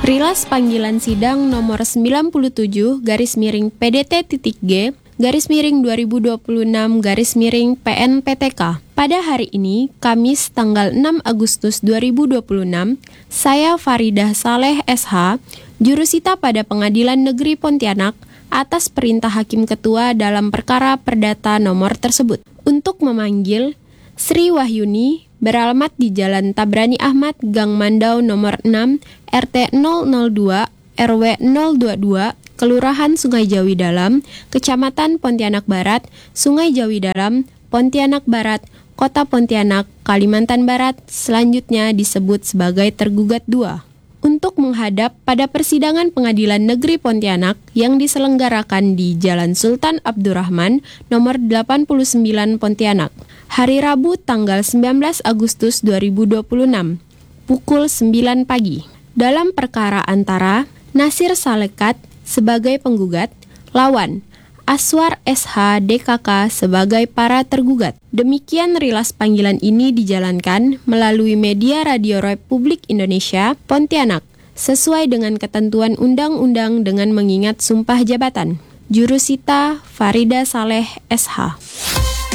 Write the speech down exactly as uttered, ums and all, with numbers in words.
Rilas panggilan sidang nomor sembilan puluh tujuh garis miring P D T titik G garis miring dua ribu dua puluh enam garis miring P N P T K. Pada hari ini, Kamis tanggal enam Agustus dua ribu dua puluh enam, saya Faridah Saleh S H, jurusita pada Pengadilan Negeri Pontianak atas perintah Hakim Ketua dalam perkara perdata nomor tersebut untuk memanggil Sri Wahyuni beralamat di Jalan Tabrani Ahmad, Gang Mandau nomor enam, R T nol nol dua, R W nol dua dua, Kelurahan Sungai Jawi Dalam, Kecamatan Pontianak Barat, Sungai Jawi Dalam, Pontianak Barat, Kota Pontianak, Kalimantan Barat, selanjutnya disebut sebagai tergugat dua. Untuk menghadap pada persidangan Pengadilan Negeri Pontianak yang diselenggarakan di Jalan Sultan Abdurrahman nomor delapan puluh sembilan Pontianak, hari Rabu tanggal sembilan belas Agustus dua ribu dua puluh enam, pukul sembilan pagi. Dalam perkara antara Nasir Salekat sebagai penggugat, lawan Aswar S H D K K sebagai para tergugat. Demikian rilas panggilan ini dijalankan melalui media Radio Republik Indonesia Pontianak sesuai dengan ketentuan undang-undang dengan mengingat sumpah jabatan. Jurusita Faridah Saleh S H.